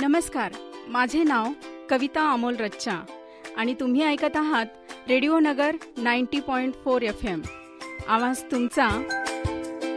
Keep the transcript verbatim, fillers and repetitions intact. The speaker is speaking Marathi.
नमस्कार, माझे नाव कविता अमोल रच्चा आणि तुम्ही ऐकत आहात रेडिओ नगर नव्वद पॉईंट चार एफ एम. आवाज तुमचा